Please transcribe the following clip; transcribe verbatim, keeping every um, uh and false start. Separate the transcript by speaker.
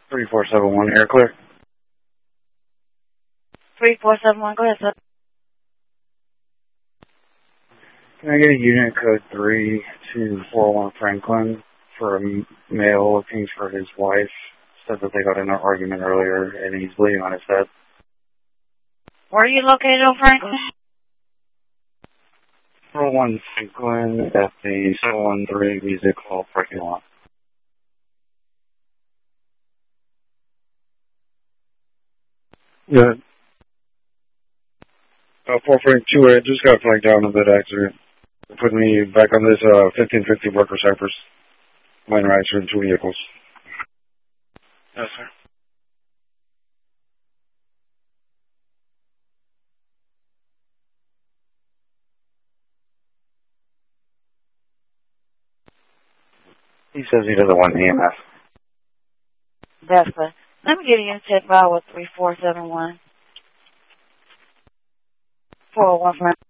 Speaker 1: three four seven one, air clear.
Speaker 2: three four seven one, go ahead, sir.
Speaker 1: Can I get a unit code three two four one Franklin for a male looking for his wife? Said that they got in an argument earlier and he's bleeding on his head.
Speaker 2: Where are you located on Franklin?
Speaker 1: four one Franklin at the seven one three Music Hall parking lot. Yeah. Uh, four Frank two eight, just got flagged down a bit accident. Put me back on this uh, fifteen fifty Worker Cypress. Minor accident, two vehicles. Yes, sir. He says he doesn't want E M S.
Speaker 2: That's good. Let me give you a check file with three four seven one. four oh one Franklin.